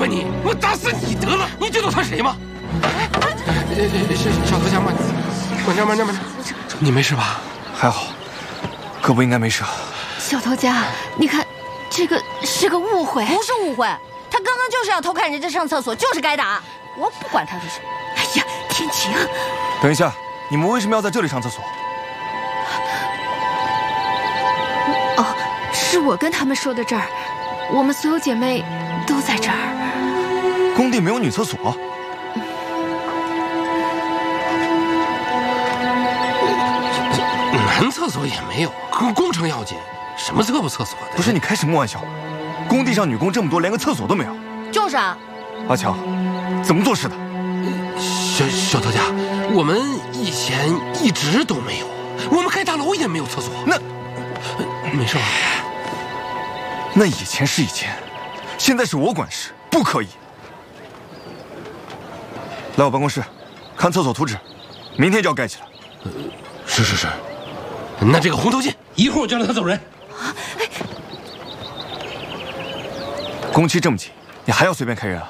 你！我打死你得了！你知道他谁吗？小头家慢点，你没事吧？ 还好，胳膊应该没事。 小头家，你看，这个是个误会。 不是误会，他刚刚就是要偷看人家上厕所，就是该打。我不管他是谁。 哎呀，天晴， 等一下，你们为什么要在这里上厕所？ 哦，是我跟他们说的这儿，我们所有姐妹都在这儿。 工地没有女厕所？ 男厕所也没有，工程要紧，什么厕不厕所的？ 不是你开什么玩笑？工地上女工这么多，连个厕所都没有。 就是啊。 阿强，怎么做事的？ 小头家，我们以前一直都没有，我们开大楼也没有厕所。那没事吧？ 那以前是以前，现在是我管事，不可以。来我办公室，看厕所图纸，明天就要盖起来。 是，那这个红头巾一会儿我就让他走人。 工期这么紧，你还要随便开人啊？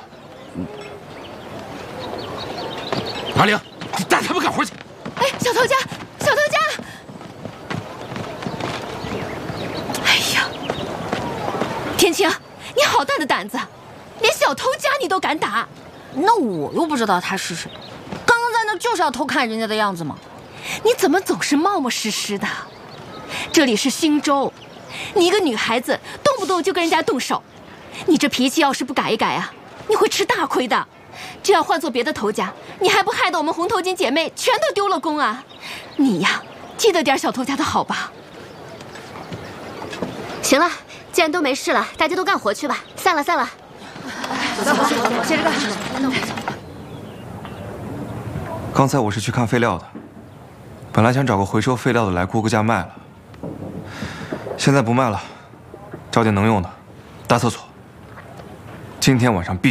阿玲，你带他们干活去。 哎，小头家，哎呀，天晴，你好大的胆子，连小偷家你都敢打。 那我又不知道他是谁，刚刚在那就是要偷看人家的样子嘛。 你怎么总是冒冒失失的？这里是兴州，你一个女孩子动不动就跟人家动手，你这脾气要是不改一改啊，你会吃大亏的。这要换做别的头家，你还不害得我们红头巾姐妹全都丢了工啊？你呀，记得点小头家的好吧？ 行了，既然都没事了，大家都干活去吧。散了。走，接着干。 刚才我是去看废料的，本来想找个回收废料的来估个价卖了，现在不卖了，找点能用的，大厕所。今天晚上必须